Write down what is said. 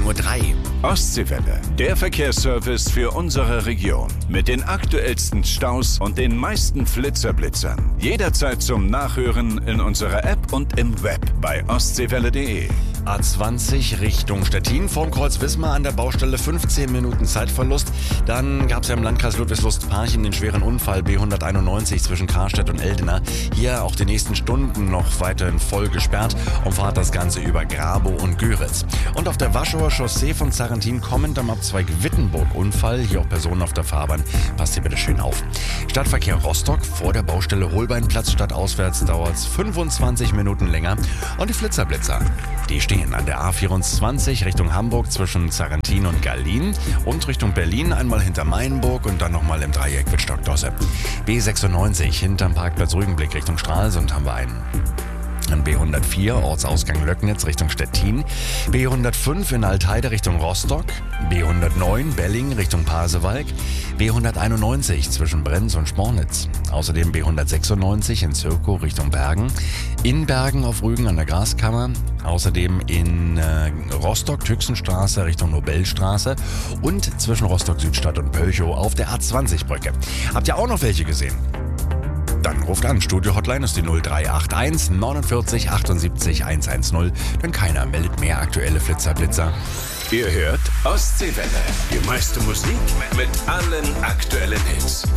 18:03 Uhr. Ostseewelle, der Verkehrsservice für unsere Region. Mit den aktuellsten Staus und den meisten Blitzern. Jederzeit zum Nachhören in unserer App und im Web bei ostseewelle.de. A20 Richtung Stettin, vorm Kreuz Wismar an der Baustelle 15 Minuten Zeitverlust. Dann gab es ja im Landkreis Ludwigslust-Parchim den schweren Unfall B191 zwischen Karstedt und Eldena. Hier auch die nächsten Stunden noch weiterhin voll gesperrt und fahrt das Ganze über Grabow und Güritz. Und auf der Warschauer Chaussee von Zarrentin kommend am Abzweig Wittenburg Unfall. Hier auch Personen auf der Fahrbahn. Passt hier bitte schön auf. Stadtverkehr Rostock vor der Baustelle Holbeinplatz stadtauswärts dauert es 25 Minuten länger. Und die Flitzer, die stehen an der A24 Richtung Hamburg zwischen Zarrentin und Gallien und Richtung Berlin einmal hinter Mainburg und dann nochmal im Dreieck Wittstock-Dosse. B96 hinterm Parkplatz Rügenblick Richtung Stralsund haben wir einen. An B104 Ortsausgang Löcknitz Richtung Stettin, B105 in Altheide Richtung Rostock, B109 Belling Richtung Pasewalk, B191 zwischen Brenz und Spornitz, außerdem B196 in Zirkow Richtung Bergen, in Bergen auf Rügen an der Graskammer, außerdem in Rostock Tüxenstraße Richtung Nobelstraße und zwischen Rostock Südstadt und Pölchow auf der A20-Brücke. Habt ihr auch noch welche gesehen? Dann ruft an. Studio-Hotline ist die 0381 49 78 110. Denn keiner meldet mehr aktuelle Blitzer. Ihr hört Ostseewelle. Die meiste Musik mit allen aktuellen Hits.